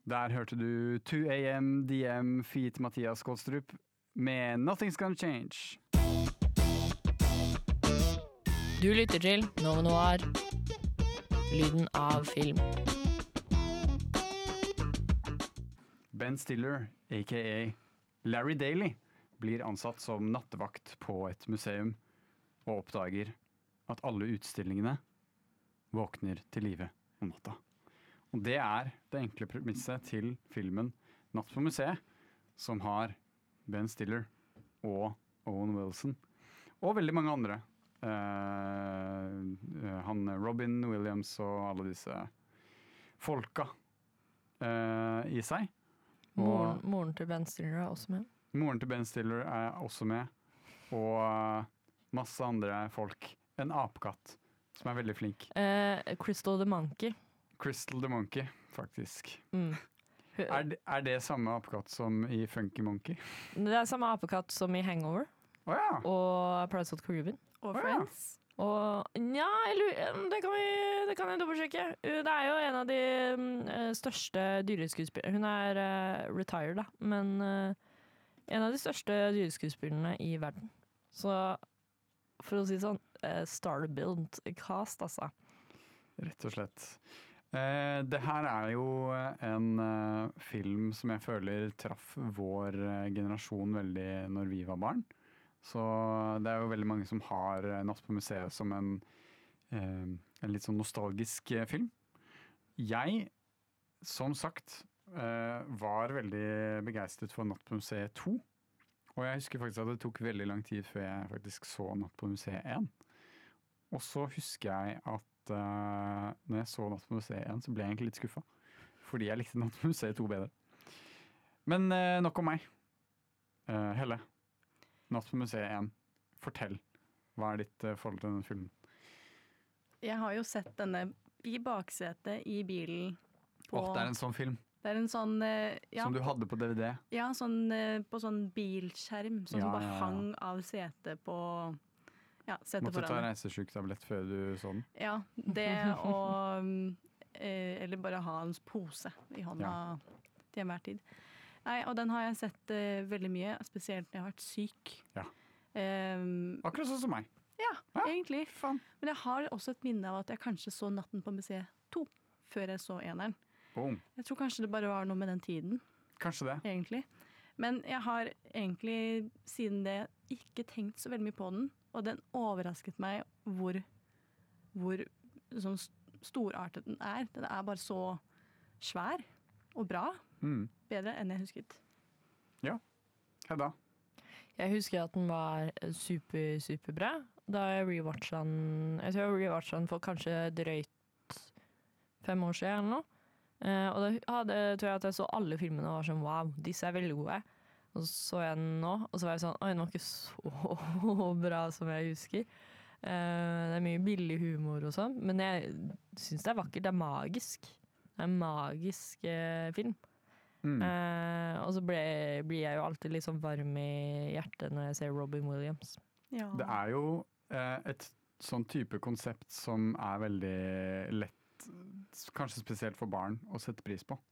Der hørte du 2AM DM Feet Mathias Kolstrup med Nothing's Gonna Change. Du lytter til Nova Noir, lyden av film. Ben Stiller, a.k.a. Larry Daly, blir ansatt som nattevakt på et museum og oppdager at alle utstillingene våkner til live om natta. Og det er det enkle premisset til filmen Natt på museet, som har Ben Stiller og Owen Wilson, og veldig mange andre. Han Robin Williams og alle disse folka i seg. Moren til Ben Stiller er også med. Moren til Ben Stiller er også med, og masse andre folk. En apekatt som er veldig flink. Crystal the Monkey. Crystal the Monkey, faktisk. Er det samme apekatt som i Funky Monkey? Det er samme apekatt som i Hangover. Ja. Og Pirates of the Caribbean. Og Friends. Og ja, det kan jeg dobbeltsjekke. Det er jo en av de største dyreskuespillerne. Hun er retired, da, men en av de største dyreskuespillerne i verden. Så for å si det sånn, star-build cast, altså. Rett og slett. Det her er jo en film som jeg føler traff vår generasjon veldig når vi var barn. Så det er jo veldig mange som har Natt på museet som en litt sånn nostalgisk film. Jeg, som sagt, var veldig begeistret for Natt på museet 2. Og jeg husker faktisk at det tok veldig lang tid før jeg faktisk så Natt på museet 1. Og så husker jeg at når jeg så Natt på museet 1, så ble jeg egentlig litt skuffet. Fordi jeg likte Natt på museet 2 bedre. Men nok om meg. Helle, Natt på museet 1. Fortell. Hva er ditt forhold til denne filmen? Jeg har jo sett denne i baksetet i bilen. Det er en sånn film. Det er en sånn som du hadde på DVD? Ja, på sånn bilskjerm. Som bare hang av setet på setet Måtte foran. ta reisesjuktablett før du så den? Ja, det og eller bare ha en pose i hånda til enhver tid. Nei, og den har jeg sett veldig mye, spesielt når jeg har vært syk. Ja. Akkurat sånn som meg. Ja, egentlig. Fan. Men jeg har også et minne av at jeg kanskje så Natten på museet 2 før jeg så eneren. Jeg tror kanskje det bare var noe med den tiden. Kanskje det. Egentlig. Men jeg har egentlig siden det ikke tenkt så veldig mye på den, og den overrasket meg hvor sånn storartet den er. Den er bare så svær og bra. Bedre enn jeg husket. Ja. Hedda? Jeg husker at den var superbra. Da jeg rewatcha den, jeg tror jeg rewatcha den for kanskje drøyt 5 år siden eller noe. Og da tror jeg at jeg så alle filmene og var sånn, wow, disse er veldig gode. Og så så jeg den nå, og så var jeg sånn, oi, den var ikke så bra som jeg husker. Det er mye billig humor og sånn, men jeg synes det er vakkert, det er magisk. Det er en magisk film. Og så blir jeg jo alltid litt sånn varm i hjertet når jeg ser Robin Williams. Ja. Det er jo et sånn type konsept som er veldig lett, kanskje spesielt for barn, å sette pris på.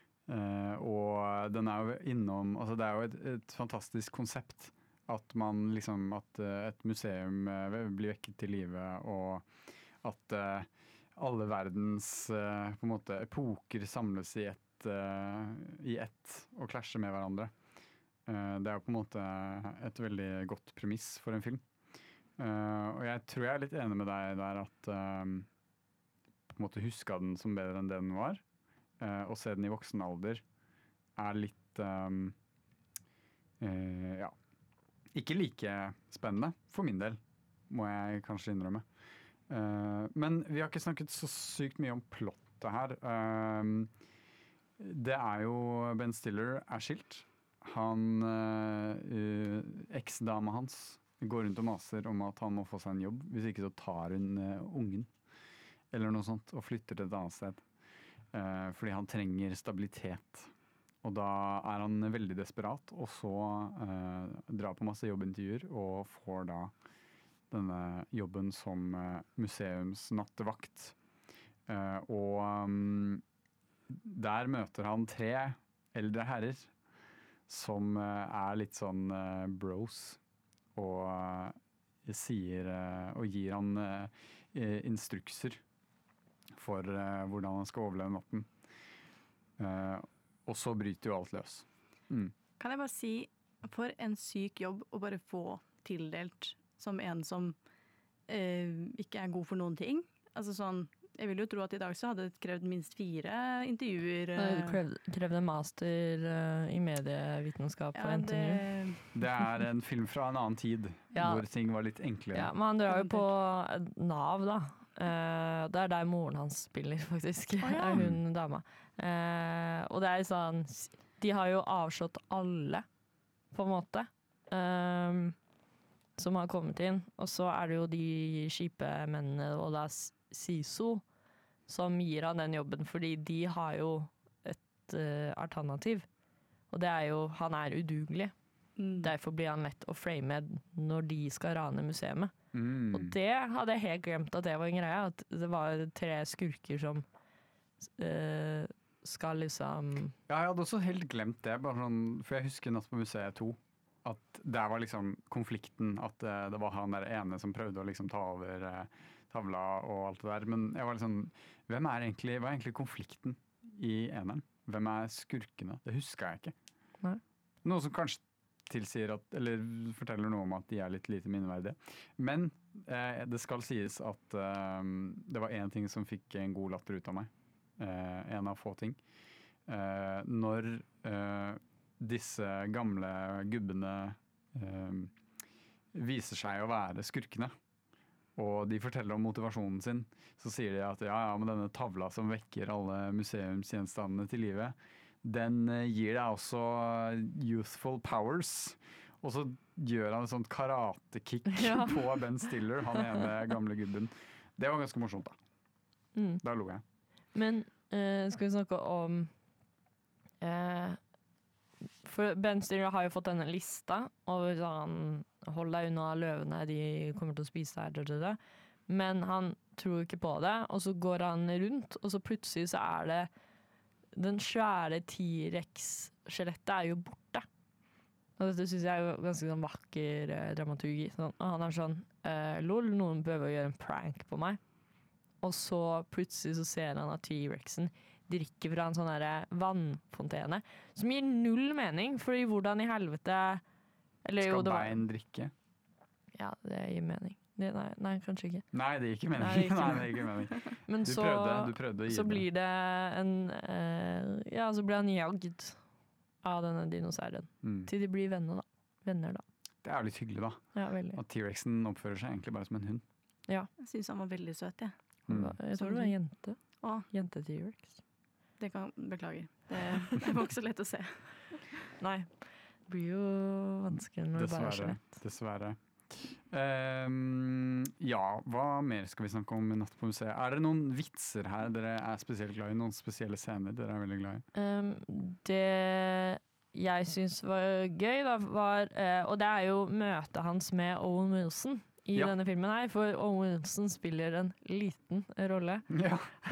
Og den er jo innom, altså det er jo et fantastisk konsept at man liksom, at et museum blir vekket til live, og at alle verdens på en måte epoker samles i ett og klasjer med hverandre. Det er jo på en måte et veldig godt premiss for en film. Og jeg tror jeg er litt enig med deg der at på en måte huske den som bedre enn det den var, og se den i voksen alder er litt ikke like spennende for min del, må jeg kanskje innrømme. Men vi har ikke snakket så sykt mye om plottet her. Det er jo Ben Stiller er skilt. Eks-dama hans går rundt og maser om at han må få seg en jobb, hvis ikke så tar hun ungen eller noe sånt, og flytter til et annet sted. Fordi han trenger stabilitet. Og da er han veldig desperat, og så drar på masse jobbintervjuer, og får da denne jobben som museumsnattevakt. Og der møter han 3 eldre herrer som er litt sånn bros, og og gir han instrukser for hvordan han skal overleve natten. Og så bryter jo alt løs. Kan jeg bare si, for en syk jobb å bare få tildelt som en som ikke er god for noen ting. Altså sånn, jeg vil jo tro at i dag så hadde det krevd minst 4 intervjuer. Det krevde master i medievitenskap på NTNU. Det er en film fra en annen tid, hvor ting var litt enklere. Ja, men han drar jo på Nav, da. Det er der moren hans spiller, faktisk. Er hun dama. Og det er sånn, de har jo avslått alle, på en måte, som har kommet inn. Og så er det jo de kjipe mennene, og det er SISO, som gir han den jobben, fordi de har jo et alternativ. Og det er jo, han er udugelig. Derfor blir han lett å frame når de skal rane museet. Og det hadde jeg helt glemt at det var en greie, at det var 3 skurker som skal liksom... Ja, jeg hadde også helt glemt det, bare sånn, for jeg husker Natt på museet 2, at der var liksom konflikten, at det var han der ene som prøvde å liksom ta over tavla og alt det der, men jeg var liksom, hva er egentlig konflikten i eneren? Hvem er skurkene? Det husker jeg ikke. Nei. Noe som kanskje tilsier at, eller forteller noe om at de er litt lite minneverdige. Men det skal sies at det var en ting som fikk en god latter ut av meg. En av få ting. Når disse gamle gubbene viser seg å være skurkene, og de forteller om motivasjonen sin, så sier de at men denne tavla som vekker alle museumsgjenstandene til livet, den gir deg også youthful powers. Og så gjør han et sånt karatekick på Ben Stiller, han ene gamle gubben. Det var ganske morsomt, da. Da lo jeg. Men skal vi snakke om for Ben Stiller har jo fått denne lista over sånn, hold deg unna løvene, de kommer til å spise deg, men han tror ikke på det, og så går han rundt, og så plutselig så er det den svære T-rex-skjelettet er jo borte. Og dette synes jeg er jo ganske sånn vakker dramaturgi. Sånn, og han er sånn, lol, noen prøver å gjøre en prank på meg. Og så plutselig så ser han at T-rexen drikker fra en sånn der vannfontene, som gir null mening, fordi hvordan i helvete... Eller, skal bein drikke? Ja, det gir mening. Nei, kanskje ikke. Nei, det gir ikke mening. Nei, det gir ikke mening. Men du prøvde å gi så blir det en så blir han jagd av denne dinosauren. Til de blir venner da. Det er jo litt hyggelig, da. Ja, veldig. At T-rexen oppfører seg egentlig bare som en hund. Ja. Jeg synes han var veldig søt, jeg. Jeg tror det var en jente. Jente-T-rex. Beklager. Det var ikke så lett å se. Nei. Det blir jo vanskelig når det bare er så lett. Dessverre. Hva mer skal vi snakke om i Natt på museet? Er det noen vitser her dere er spesielt glad i? Noen spesielle scener dere er veldig glad i? Det jeg synes var gøy da, og det er jo møtet hans med Owen Wilson i denne filmen her, for Owen Wilson spiller en liten rolle. Ja.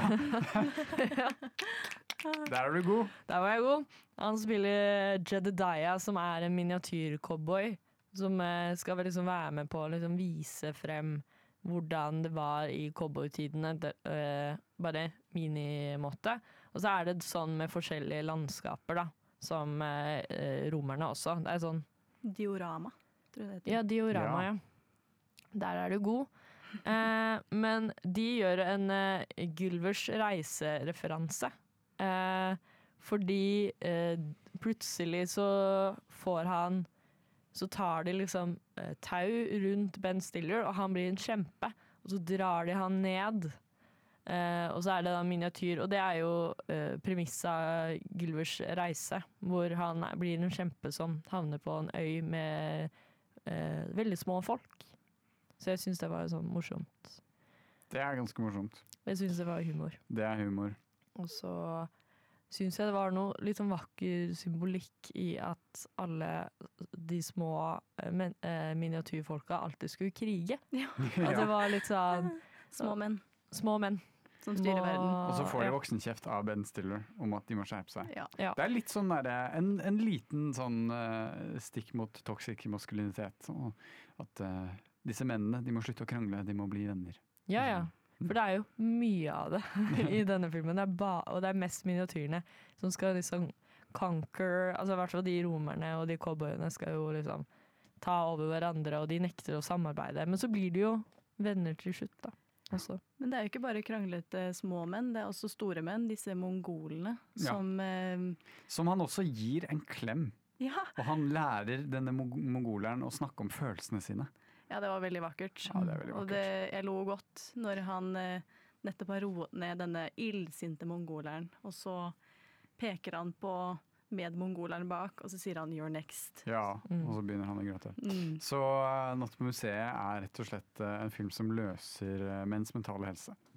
Der er du god. Der var jeg god. Han spiller Jedediah, som er en miniatyrcowboy, som skal liksom være med på å liksom vise frem hvordan det var i cowboytidene, bare minimåte. Og så er det sånn med forskjellige landskaper da, som romerne også. Det er sånn... Diorama, tror jeg det heter. Ja, diorama, ja. Der er du god. Men de gjør en Gulvers reisereferanse. Fordi plutselig så tar de liksom tau rundt Ben Stiller, og han blir en kjempe, og så drar de han ned. Og så er det da miniatyr, og det er jo premisset av Gulvers reise, hvor han blir en kjempe som havner på en øy med veldig små folk. Så jeg synes det var sånn morsomt. Det er ganske morsomt. Jeg synes det var humor. Det er humor. Og så synes jeg det var noe litt sånn vakker symbolikk i at alle de små miniatyrfolka alltid skulle krige. Ja. At det var litt sånn... Små menn. Små menn. som styrer verden. Og så får de Ja. voksenkjeft av Ben Stiller om at de må skjerpe seg. Ja. Ja. Det er litt sånn der, en liten sånn stikk mot toxic maskulinitet. Og at disse mennene de må slutte å krangle, de må bli venner. Ja, ja. For det er jo mye av det i denne filmen. Og det er mest miniatyrene som skal liksom conquer, altså i hvert fall de romerne og de cowboyene skal jo liksom ta over hverandre, og de nekter å samarbeide. Men så blir de jo venner til slutt, da. Altså. Men det er jo ikke bare kranglete små menn, det er også store menn, disse mongolene, Ja. Som han også gir en klem. Ja. Og han lærer denne mongoleren å snakke om følelsene sine. Ja, det var veldig vakkert. Ja, det er veldig Og jeg lo godt når han nettopp har roet ned denne illsinte mongoleren, og så peker han på medmongoleren bak, og så sier han 'you're next'. Ja, og så begynner han å gråte. Så Natt på museet er rett og slett en film som løser menns mentale helse.